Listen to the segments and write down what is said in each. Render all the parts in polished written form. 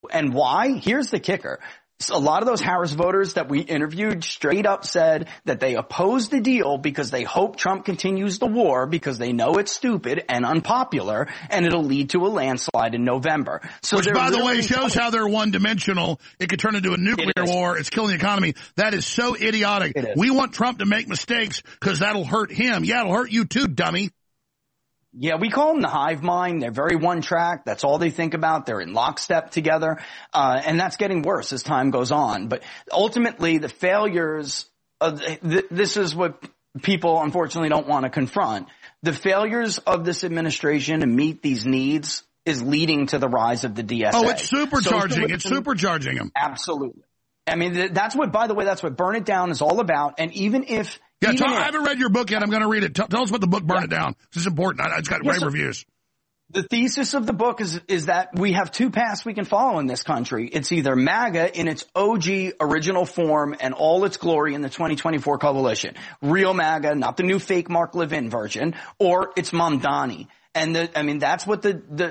And why? Here's the kicker. A lot of those Harris voters that we interviewed straight up said that they oppose the deal because they hope Trump continues the war because they know it's stupid and unpopular and it'll lead to a landslide in November. So which, by the way, shows how they're one-dimensional. It could turn into a nuclear war. It's killing the economy. That is so idiotic. We want Trump to make mistakes because that'll hurt him. Yeah, it'll hurt you too, dummy. Yeah, we call them the hive mind. They're very one track. That's all they think about. They're in lockstep together. And that's getting worse as time goes on. But ultimately, the failures of this is what people unfortunately don't want to confront. The failures of this administration to meet these needs is leading to the rise of the DSA. Oh, it's supercharging. It's supercharging them. Absolutely. I mean, that's what, by the way, that's what Burn It Down is all about. And even if, I haven't read your book yet. I'm going to read it. Tell us about the book, Burn It Down. This is important. It's got great reviews. The thesis of the book is that we have two paths we can follow in this country. It's either MAGA in its OG original form and all its glory in the 2024 coalition. Real MAGA, not the new fake Mark Levin version, or it's Mamdani. And that's what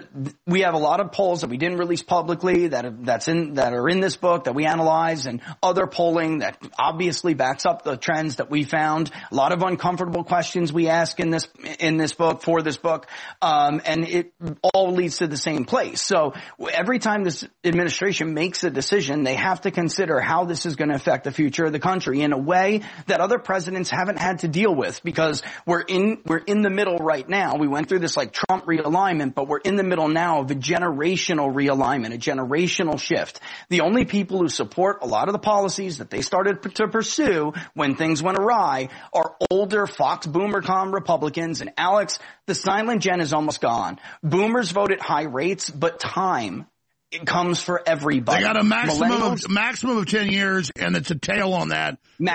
we have a lot of polls that we didn't release publicly that are in this book that we analyze, and other polling that obviously backs up the trends that we found. A lot of uncomfortable questions we ask in this book for this book. And it all leads to the same place. So every time this administration makes a decision, they have to consider how this is going to affect the future of the country in a way that other presidents haven't had to deal with, because we're in the middle right now. We went through this like Trump realignment, but we're in the middle now of a generational realignment, a generational shift. The only people who support a lot of the policies that they started to pursue when things went awry are older Fox Boomer-com Republicans. And Alex, the silent gen is almost gone. Boomers vote at high rates, but time, it comes for everybody. They got a maximum of 10 years, and it's a tail on that.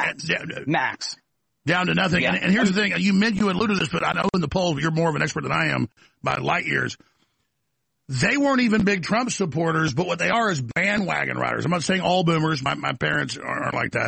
Max. Down to nothing. Yeah. And here's the thing. You alluded to this, but I know in the polls, you're more of an expert than I am by light years. They weren't even big Trump supporters, but what they are is bandwagon riders. I'm not saying all boomers. My parents aren't like that.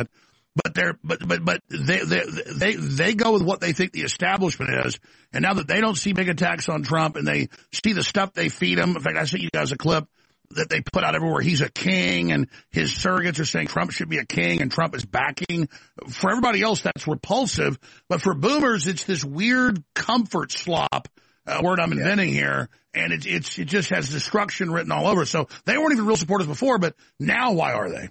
But they go with what they think the establishment is. And now that they don't see big attacks on Trump and they see the stuff they feed him. In fact, I sent you guys a clip that they put out everywhere. He's a king, and his surrogates are saying Trump should be a king, and Trump is backing. For everybody else, that's repulsive. But for boomers, it's this weird comfort slop, word I'm inventing here, and it just has destruction written all over. So they weren't even real supporters before, but now why are they?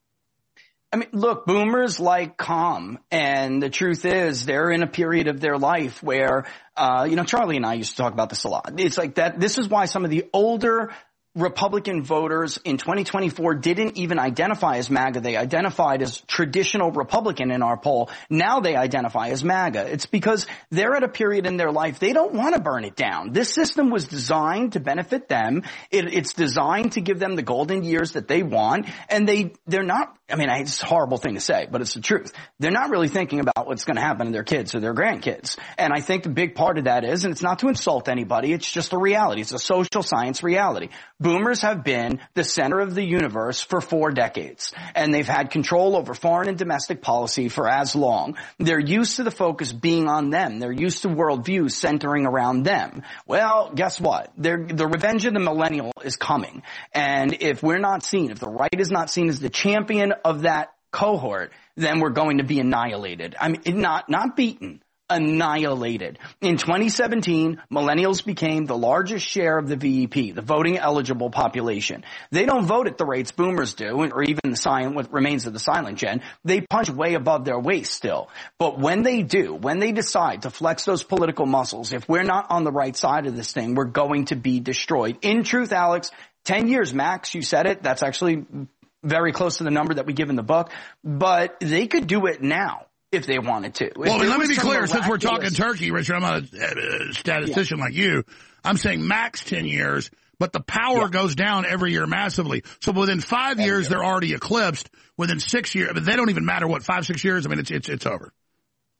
I mean, look, boomers like calm, and the truth is they're in a period of their life where, Charlie and I used to talk about this a lot. It's like that. This is why some of the older Republican voters in 2024 didn't even identify as MAGA. They identified as traditional Republican in our poll. Now they identify as MAGA. It's because they're at a period in their life they don't want to burn it down. This system was designed to benefit them. It's designed to give them the golden years that they want. And they're not, it's a horrible thing to say, but it's the truth. They're not really thinking about what's going to happen to their kids or their grandkids. And I think the big part of that is, and it's not to insult anybody, it's just a reality. It's a social science reality. Boomers have been the center of the universe for 4 decades, and they've had control over foreign and domestic policy for as long. They're used to the focus being on them. They're used to worldviews centering around them. Well, guess what? The revenge of the millennial is coming. And if we're not seen, if the right is not seen as the champion of that cohort, then we're going to be annihilated. Not beaten. Annihilated. In 2017, millennials became the largest share of the VEP, the voting eligible population. They don't vote at the rates boomers do, or even what remains of the silent gen. They punch way above their waist still. But when they do, when they decide to flex those political muscles, if we're not on the right side of this thing, we're going to be destroyed. In truth, Alex, 10 years max, you said it. That's actually very close to the number that we give in the book. But they could do it now if they wanted to. Well, let me be clear, since we're talking Turkey, Richard, I'm not a statistician like you. I'm saying max 10 years, but the power goes down every year massively. So within 5 years, they're already eclipsed. Within 6 years, but they don't even matter what, 5, 6 years, it's over.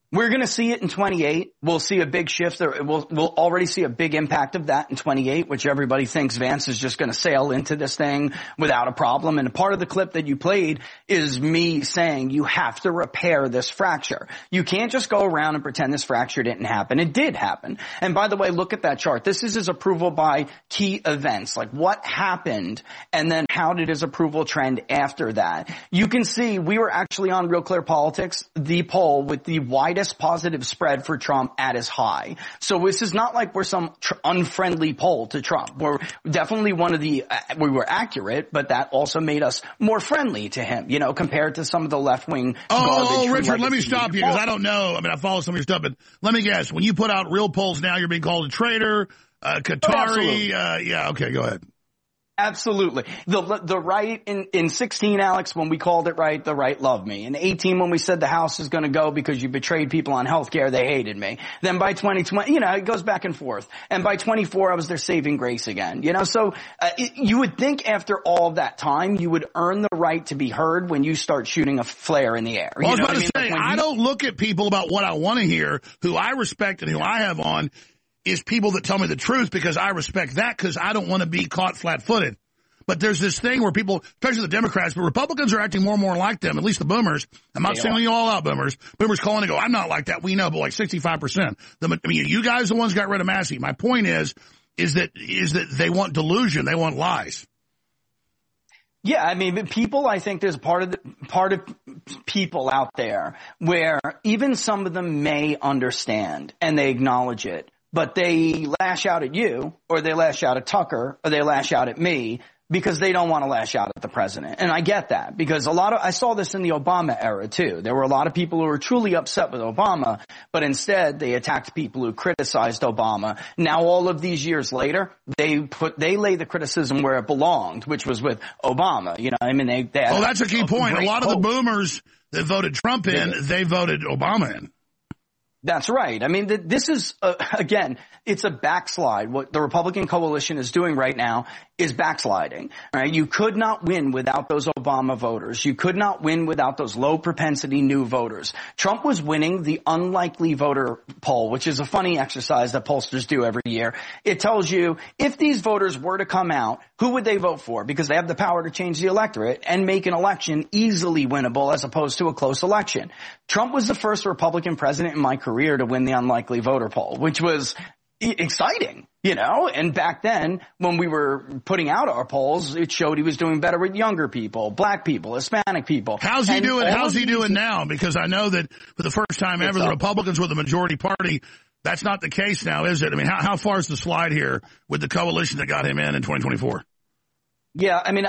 We're going to see it in 28. We'll see a big shift. We'll already see a big impact of that in 28, which everybody thinks Vance is just going to sail into this thing without a problem. And part of the clip that you played is me saying you have to repair this fracture. You can't just go around and pretend this fracture didn't happen. It did happen. And by the way, look at that chart. This is his approval by key events, like what happened and then how did his approval trend after that. You can see we were actually on Real Clear Politics, the poll with the widest positive spread for Trump at his high. So this is not like we're some unfriendly poll to Trump. We're definitely we were accurate, but that also made us more friendly to him, you know, compared to some of the left-wing garbage. Oh, Richard, let me stop you because I don't know. I mean, I follow some of your stuff, but let me guess. When you put out real polls now, you're being called a traitor, Qatari. Yeah, okay, go ahead. Absolutely. The right in 16, Alex, when we called it right, the right loved me. In 18, when we said the House is going to go because you betrayed people on health care, they hated me. Then by 2020, you know, it goes back and forth. And by 24, I was their saving grace again. You know, so you would think after all of that time, you would earn the right to be heard when you start shooting a flare in the air. Well, I was about to say, I don't look at people about what I want to hear. Who I respect and who I have on is people that tell me the truth because I respect that because I don't want to be caught flat-footed. But there's this thing where people, especially the Democrats, but Republicans are acting more and more like them, at least the boomers. I'm not singling you all out, boomers. Boomers calling and go, I'm not like that. We know, but like 65%. You guys the ones got rid of Massey. My point is that they want delusion. They want lies. Yeah, I mean, people, I think there's part of people out there where even some of them may understand and they acknowledge it, but they lash out at you or they lash out at Tucker or they lash out at me because they don't want to lash out at the president. And I get that because I saw this in the Obama era too. There were a lot of people who were truly upset with Obama, but instead they attacked people who criticized Obama. Now all of these years later, they lay the criticism where it belonged, which was with Obama. You know, I mean, they that's a key point. A lot of the boomers that voted Trump in, they voted Obama in. That's right. I mean, this is, again, it's a backslide. What the Republican coalition is doing right now is backsliding. Right? You could not win without those Obama voters. You could not win without those low propensity new voters. Trump was winning the unlikely voter poll, which is a funny exercise that pollsters do every year. It tells you if these voters were to come out, who would they vote for? Because they have the power to change the electorate and make an election easily winnable as opposed to a close election. Trump was the first Republican president in my career to win the unlikely voter poll, which was exciting, you know, and back then when we were putting out our polls, it showed he was doing better with younger people, black people, Hispanic people. How's he doing now? Because I know that for the first time ever, the Republicans were the majority party. That's not the case now, is it? I mean, how far is the slide here with the coalition that got him in 2024? Yeah, I mean,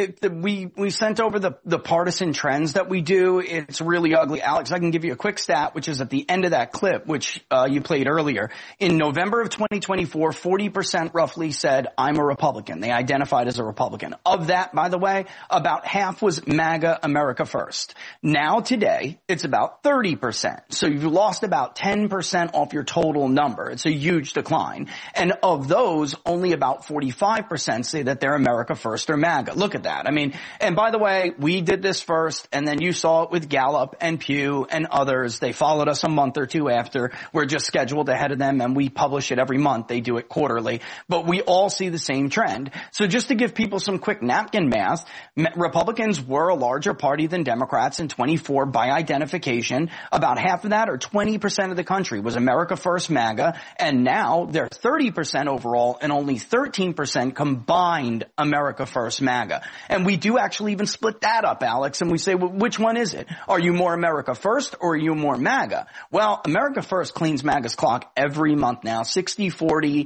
we sent over the partisan trends that we do. It's really ugly. Alex, I can give you a quick stat, which is at the end of that clip, which you played earlier. In November of 2024, 40% roughly said, I'm a Republican. They identified as a Republican. Of that, by the way, about half was MAGA, America First. Now today, it's about 30%. So you've lost about 10% off your total number. It's a huge decline. And of those, only about 45% say that they're America First or MAGA. Look at that. I mean, and by the way, we did this first, and then you saw it with Gallup and Pew and others. They followed us a month or two after. We're just scheduled ahead of them, and we publish it every month. They do it quarterly. But we all see the same trend. So just to give people some quick napkin math, Republicans were a larger party than Democrats in 24 by identification. About half of that, or 20% of the country, was America First MAGA, and now they're 30% overall and only 13% combined America First MAGA. And we do actually even split that up, Alex, and we say, well, which one is it? Are you more America First or are you more MAGA? Well, America First cleans MAGA's clock every month now, 60-40,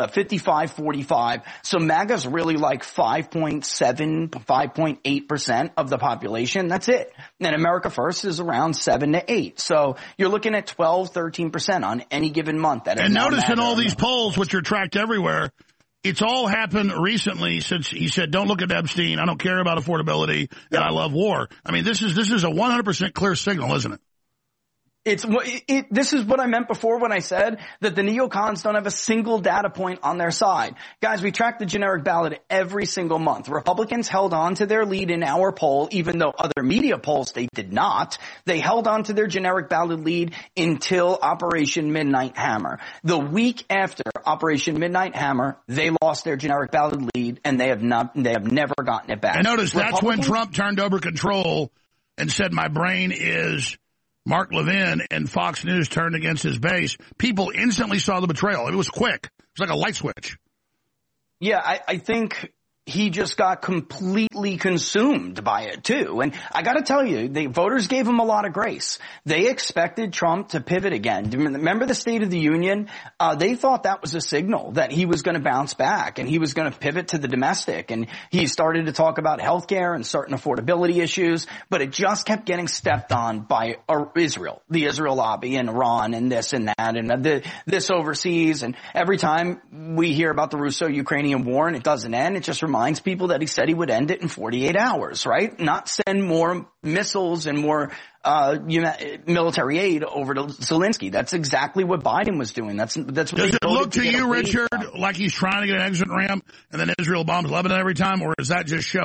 55-45. So MAGA's really like 5.7, 5.8% of the population. That's it. And America First is around 7 to 8. So you're looking at 12, 13% on any given month. And notice in all these polls, which are tracked everywhere, it's all happened recently since he said, don't look at Epstein. I don't care about affordability and I love war. I mean, this is a 100% clear signal, isn't it? This is what I meant before when I said that the neocons don't have a single data point on their side. Guys, we track the generic ballot every single month. Republicans held on to their lead in our poll, even though other media polls they did not. They held on to their generic ballot lead until Operation Midnight Hammer. The week after Operation Midnight Hammer, they lost their generic ballot lead, and they have never gotten it back. And notice that's when Trump turned over control and said, my brain is Mark Levin, and Fox News turned against his base. People instantly saw the betrayal. It was quick. It was like a light switch. Yeah, I think he just got completely consumed by it too. And I got to tell you, the voters gave him a lot of grace. They expected Trump to pivot again. Remember the State of the Union? They thought that was a signal that he was going to bounce back and he was going to pivot to the domestic. And he started to talk about healthcare and certain affordability issues, but it just kept getting stepped on by Israel, the Israel lobby, and Iran, and this and that, and this overseas. And every time we hear about the Russo-Ukrainian war and it doesn't end, it just reminds people that he said he would end it in 48 hours, right? Not send more missiles and more military aid over to Zelensky. That's exactly what Biden was doing. That's what Does it look to you, Richard, like he's trying to get an exit ramp and then Israel bombs Lebanon every time, or is that just show?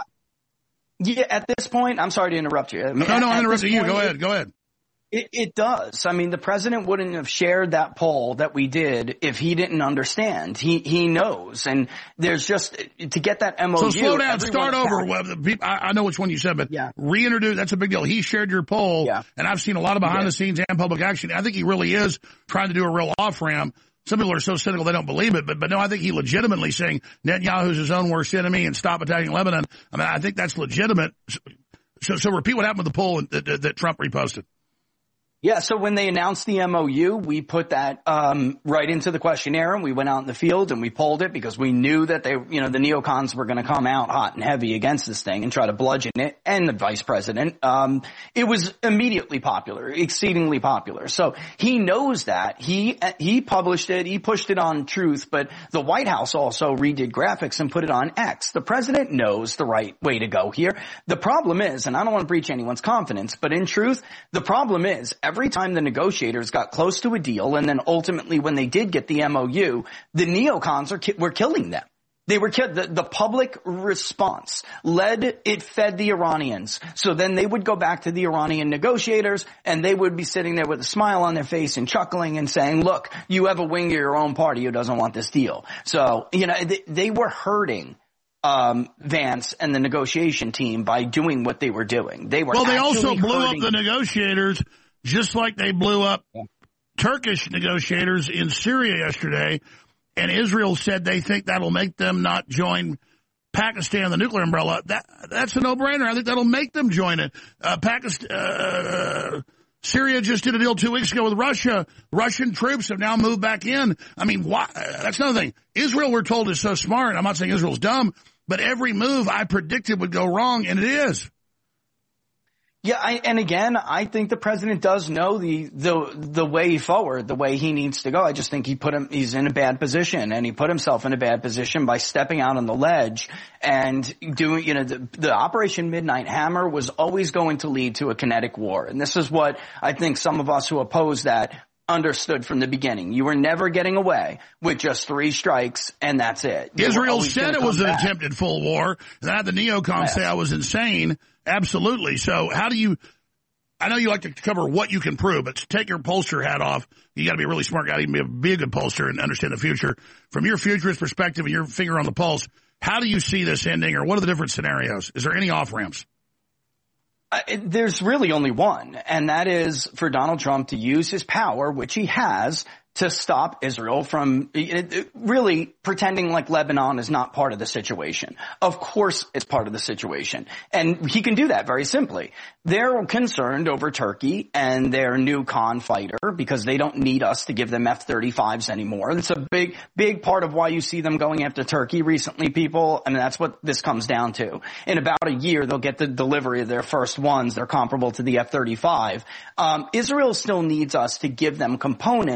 Yeah, at this point, I'm sorry to interrupt you. No, I'm interrupting you. Go ahead. It does. I mean, the president wouldn't have shared that poll that we did if he didn't understand. He knows. And there's just, to get that MOU. So slow down, start over. I know which one you said, but reintroduce, that's a big deal. He shared your poll, and I've seen a lot of behind the scenes and public action. I think he really is trying to do a real off-ramp. Some people are so cynical they don't believe it, but no, I think he legitimately saying Netanyahu's his own worst enemy and stop attacking Lebanon. I mean, I think that's legitimate. So repeat what happened with the poll that Trump reposted. Yeah, so when they announced the MOU, we put that right into the questionnaire, and we went out in the field and we polled it because we knew that the neocons were going to come out hot and heavy against this thing and try to bludgeon it and the vice president. It was immediately popular, exceedingly popular. So he knows that. He published it, he pushed it on Truth, but the White House also redid graphics and put it on X. The president knows the right way to go here. The problem is, and I don't want to breach anyone's confidence, but in truth, the problem is, every time the negotiators got close to a deal, and then ultimately when they did get the MOU, the neocons were killing them. They were killed. The public response fed the Iranians. So then they would go back to the Iranian negotiators, and they would be sitting there with a smile on their face and chuckling and saying, look, you have a wing of your own party who doesn't want this deal. So, they were hurting Vance and the negotiation team by doing what they were doing. They also blew up the negotiators, just like they blew up Turkish negotiators in Syria yesterday, and Israel said they think that'll make them not join Pakistan, the nuclear umbrella. That's a no-brainer. I think that'll make them join it. Syria just did a deal 2 weeks ago with Russia. Russian troops have now moved back in. I mean, why? That's another thing. Israel, we're told, is so smart. I'm not saying Israel's dumb, but every move I predicted would go wrong, and it is. Yeah, and again, I think the president does know the way forward, the way he needs to go. I just think he's in a bad position, and he put himself in a bad position by stepping out on the ledge and doing, the Operation Midnight Hammer was always going to lead to a kinetic war. And this is what I think some of us who oppose that understood from the beginning. You were never getting away with just 3 strikes, and that's it. Israel said it was an attempted full war, and I had the neocons say I was insane. Absolutely. So how do you – I know you like to cover what you can prove, but to take your pollster hat off, you got to be a really smart guy to be a good pollster and understand the future. From your futurist perspective and your finger on the pulse, how do you see this ending, or what are the different scenarios? Is there any off-ramps? There's really only one, and that is for Donald Trump to use his power, which he has, to stop Israel from really pretending like Lebanon is not part of the situation. Of course it's part of the situation. And he can do that very simply. They're concerned over Turkey and their new Khan fighter because they don't need us to give them F-35s anymore. It's a big part of why you see them going after Turkey recently, people. I mean, that's what this comes down to. In about a year, they'll get the delivery of their first ones. They're comparable to the F-35. Israel still needs us to give them components to the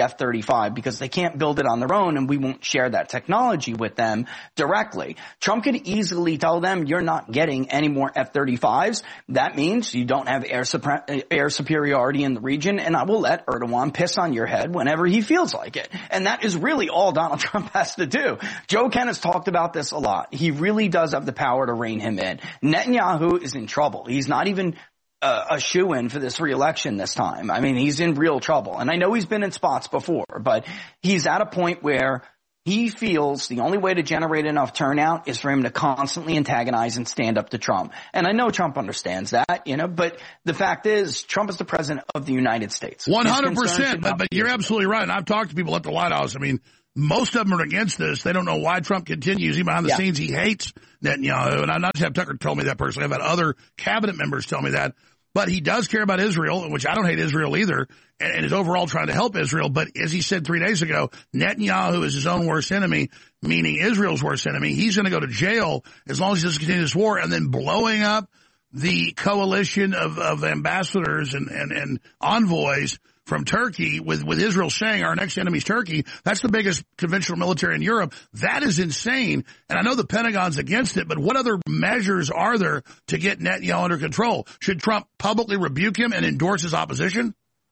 F-35 because they can't build it on their own and we won't share that technology with them directly. Trump could easily tell them, you're not getting any more F-35s. That means you don't have air superiority in the region, and I will let Erdogan piss on your head whenever he feels like it. And that is really all Donald Trump has to do. Joe Ken has talked about this a lot. He really does have the power to rein him in. Netanyahu is in trouble. He's not even a shoo-in for this re-election this time. I mean, he's in real trouble. And I know he's been in spots before, but he's at a point where he feels the only way to generate enough turnout is for him to constantly antagonize and stand up to Trump. And I know Trump understands that, but the fact is Trump is the president of the United States. 100%. But you're absolutely right. And I've talked to people at the White House. I mean, most of them are against this. They don't know why Trump continues. Even behind the scenes, he hates Netanyahu. And I not just have Tucker tell me that personally. I've had other cabinet members tell me that. But he does care about Israel, which I don't hate Israel either, and is overall trying to help Israel. But as he said 3 days ago, Netanyahu is his own worst enemy, meaning Israel's worst enemy. He's going to go to jail as long as he doesn't continue this war, and then blowing up the coalition of ambassadors and envoys from Turkey with Israel saying our next enemy is Turkey. That's the biggest conventional military in Europe. That is insane. And I know the Pentagon's against it, but what other measures are there to get Netanyahu under control? Should Trump publicly rebuke him and endorse his opposition?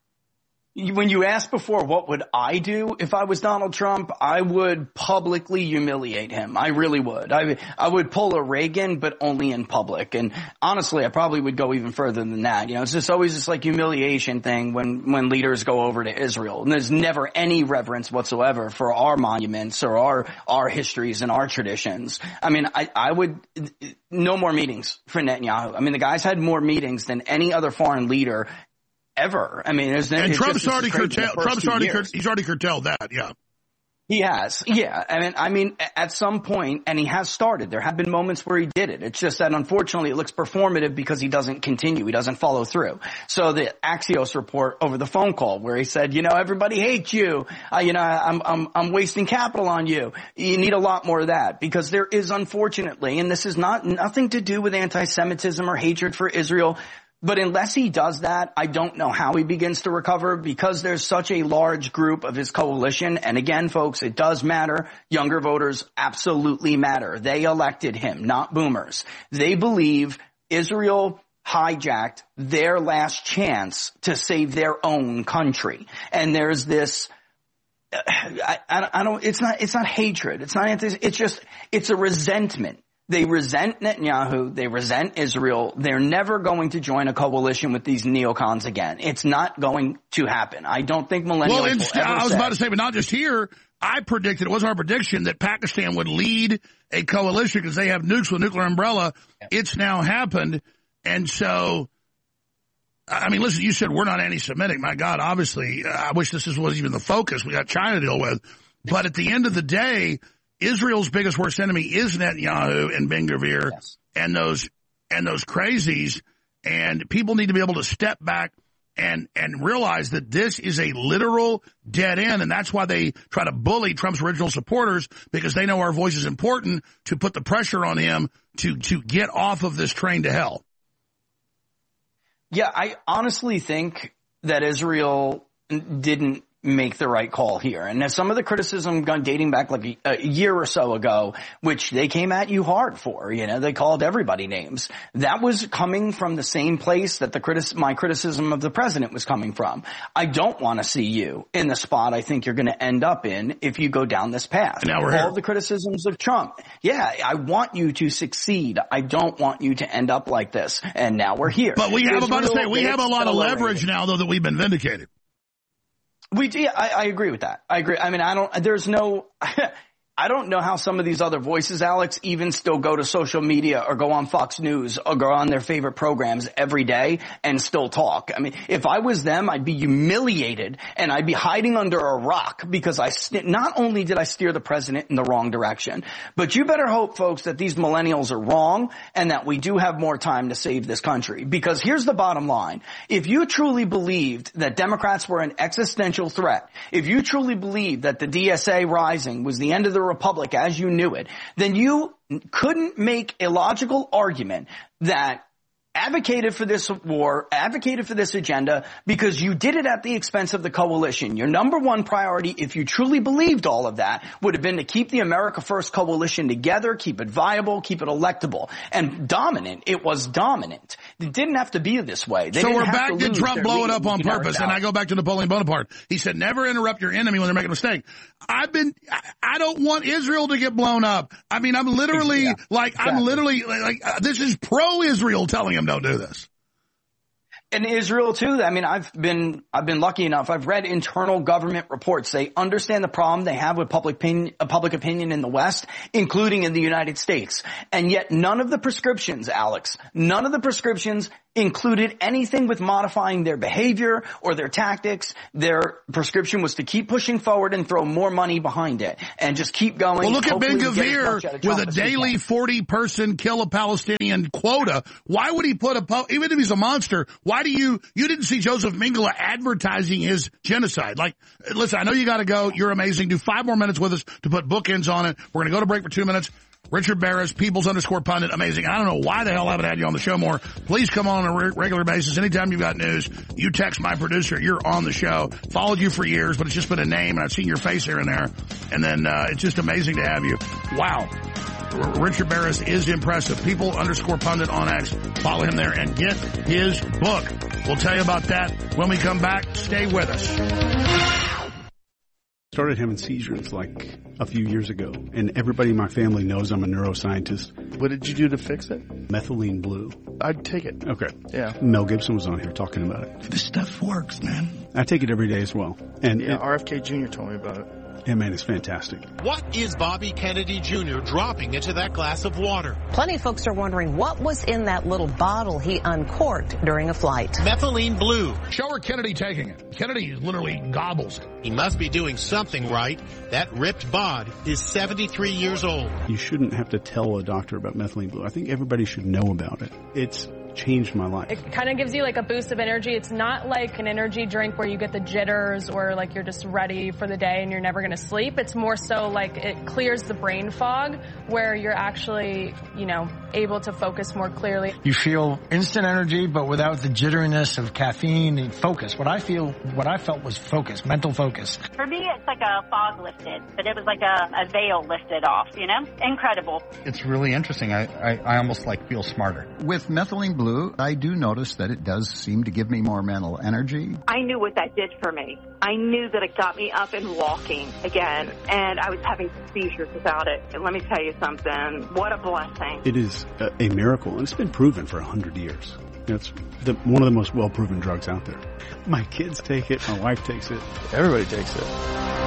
When you asked before, what would I do if I was Donald Trump? I would publicly humiliate him. I really would. I would pull a Reagan, but only in public. And honestly, I probably would go even further than that. It's just always this like humiliation thing when leaders go over to Israel. And there's never any reverence whatsoever for our monuments or our histories and our traditions. I mean, I would, no more meetings for Netanyahu. I mean, the guy's had more meetings than any other foreign leader ever. I mean, and Trump's already curtailed. He's already curtailed that. Yeah, he has. Yeah, I mean, at some point, and he has started. There have been moments where he did it. It's just that unfortunately, it looks performative because he doesn't continue. He doesn't follow through. So the Axios report over the phone call where he said, everybody hates you. I'm wasting capital on you. You need a lot more of that because there is, unfortunately, and this is nothing to do with anti-Semitism or hatred for Israel. But unless he does that, I don't know how he begins to recover because there's such a large group of his coalition. And again, folks, it does matter. Younger voters absolutely matter. They elected him, not boomers. They believe Israel hijacked their last chance to save their own country. And there's this, it's not hatred. It's a resentment. They resent Netanyahu. They resent Israel. They're never going to join a coalition with these neocons again. It's not going to happen. I don't think millennials I was about to say, but not just here. I predicted, it wasn't our prediction, that Pakistan would lead a coalition because they have nukes with a nuclear umbrella. Yeah. It's now happened. And so, I mean, listen, you said we're not anti-Semitic. My God, obviously, I wish this was even the focus. We got China to deal with. But at the end of the day, Israel's biggest worst enemy is Netanyahu and Ben Gvir and those crazies, and people need to be able to step back and realize that this is a literal dead end, and that's why they try to bully Trump's original supporters, because they know our voice is important to put the pressure on him to get off of this train to hell. Yeah, I honestly think that Israel didn't make the right call here. And some of the criticism dating back like a year or so ago, which they came at you hard for, they called everybody names. That was coming from the same place that my criticism of the president was coming from. I don't want to see you in the spot I think you're going to end up in if you go down this path. And now we're all the criticisms of Trump. Yeah, I want you to succeed. I don't want you to end up like this. And now we're here. But we have a lot of leverage now, though, that we've been vindicated. We do. I agree with that. I agree. I mean, I don't know how some of these other voices, Alex, even still go to social media or go on Fox News or go on their favorite programs every day and still talk. I mean, if I was them, I'd be humiliated and I'd be hiding under a rock because not only did I steer the president in the wrong direction, but you better hope, folks, that these millennials are wrong and that we do have more time to save this country. Because here's the bottom line. If you truly believed that Democrats were an existential threat, if you truly believed that the DSA rising was the end of the republic as you knew it, then you couldn't make a logical argument that advocated for this war, advocated for this agenda, because you did it at the expense of the coalition. Your number one priority, if you truly believed all of that, would have been to keep the America First coalition together, keep it viable, keep it electable. And dominant, it was dominant. It didn't have to be this way. So we're back to Trump blow it up on purpose, and I go back to Napoleon Bonaparte. He said, never interrupt your enemy when they're making a mistake. I don't want Israel to get blown up. I mean, I'm literally, this is pro-Israel telling him don't do this. In Israel too, I mean, I've been lucky enough. I've read internal government reports. They understand the problem they have with public opinion in the West, including in the United States. And yet none of the prescriptions, Alex, none of the prescriptions included anything with modifying their behavior or their tactics. Their prescription was to keep pushing forward and throw more money behind it and just keep going. Well, look at Ben-Gvir with a daily 40-person kill a Palestinian quota. Why would he put even if he's a monster, why do you didn't see Joseph Mengele advertising his genocide? Like, listen, I know you got to go. You're amazing. Do 5 more minutes with us to put bookends on it. We're going to go to break for 2 minutes. Richard Barris, Peoples_Pundit, amazing. I don't know why the hell I haven't had you on the show more. Please come on a regular basis. Anytime you've got news, you text my producer. You're on the show. Followed you for years, but it's just been a name, and I've seen your face here and there. And then it's just amazing to have you. Wow. Richard Barris is impressive. People_Pundit on X. Follow him there and get his book. We'll tell you about that when we come back. Stay with us. Started having seizures like a few years ago, and everybody in my family knows I'm a neuroscientist. What did you do to fix it? Methylene blue. I'd take it. Okay. Yeah. Mel Gibson was on here talking about it. This stuff works, man. I take it every day as well. And yeah, RFK Jr. told me about it. Yeah, man, it's fantastic. What is Bobby Kennedy Jr. dropping into that glass of water? Plenty of folks are wondering what was in that little bottle he uncorked during a flight. Methylene blue. Show her Kennedy taking it. Kennedy literally gobbles it. He must be doing something right. That ripped bod is 73 years old. You shouldn't have to tell a doctor about methylene blue. I think everybody should know about it. It's changed my life. It kind of gives you like a boost of energy. It's not like an energy drink where you get the jitters or like you're just ready for the day and you're never going to sleep. It's more so like it clears the brain fog where you're actually, able to focus more clearly. You feel instant energy, but without the jitteriness of caffeine and focus. What I felt was focus, mental focus. For me, it's like a fog lifted, but it was like a veil lifted off, Incredible. It's really interesting. I almost feel smarter. With Methylene Blue, I do notice that it does seem to give me more mental energy. I knew what that did for me. I knew that it got me up and walking again, and I was having seizures without it. And let me tell you something, what a blessing. It is a miracle, and it's been proven for 100 years. It's one of the most well-proven drugs out there. My kids take it, my wife takes it. Everybody takes it.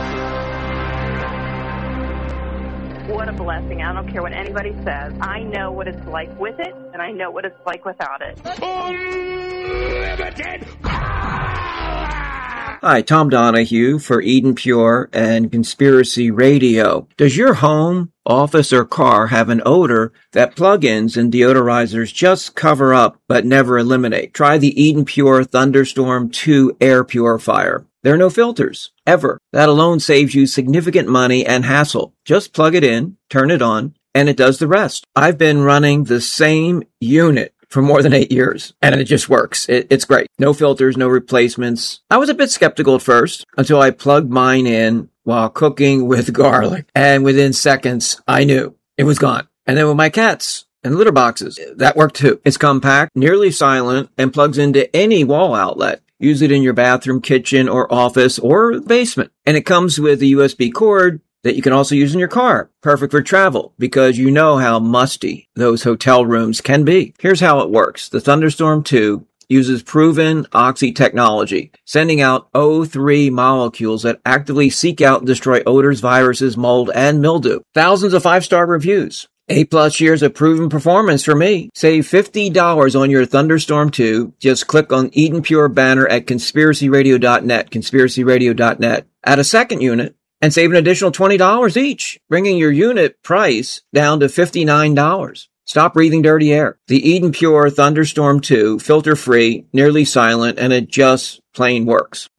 What a blessing. I don't care what anybody says. I know what it's like with it, and I know what it's like without it. Unlimited power! Hi, Tom Donahue for Eden Pure and Conspiracy Radio. Does your home, office, or car have an odor that plug-ins and deodorizers just cover up but never eliminate? Try the Eden Pure Thunderstorm 2 air purifier. There are no filters, ever. That alone saves you significant money and hassle. Just plug it in, turn it on, and it does the rest. I've been running the same unit for more than 8 years, and it just works. It's great. No filters, no replacements. I was a bit skeptical at first until I plugged mine in while cooking with garlic, and within seconds, I knew it was gone. And then with my cats and litter boxes, that worked too. It's compact, nearly silent, and plugs into any wall outlet. Use it in your bathroom, kitchen, or office, or basement. And it comes with a USB cord that you can also use in your car. Perfect for travel, because you know how musty those hotel rooms can be. Here's how it works. The Thunderstorm 2 uses proven oxy technology, sending out O3 molecules that actively seek out and destroy odors, viruses, mold, and mildew. Thousands of 5-star reviews. 8+ years of proven performance for me. Save $50 on your Thunderstorm 2. Just click on Eden Pure banner at conspiracyradio.net, conspiracyradio.net. Add a second unit and save an additional $20 each, bringing your unit price down to $59. Stop breathing dirty air. The Eden Pure Thunderstorm 2, filter-free, nearly silent, and it just plain works.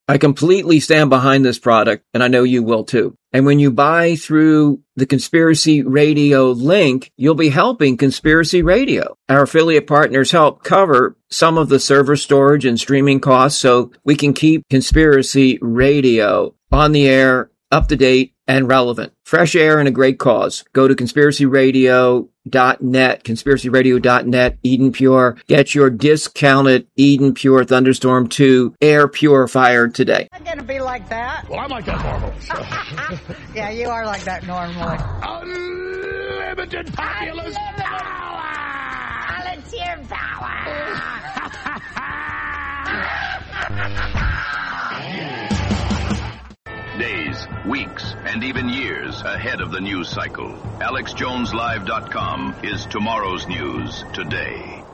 I completely stand behind this product, and I know you will too. And when you buy through the Conspiracy Radio link, you'll be helping Conspiracy Radio. Our affiliate partners help cover some of the server storage and streaming costs so we can keep Conspiracy Radio on the air, up to date, and relevant. Fresh air and a great cause. Go to conspiracyradio.net, conspiracyradio.net, Eden Pure. Get your discounted Eden Pure Thunderstorm 2 air purifier today. I'm going to be like that. Well, I'm like that normal. Yeah, you are like that normally. Unlimited populous power! Volunteer power! Days, weeks, and even years ahead of the news cycle. AlexJonesLive.com is tomorrow's news today.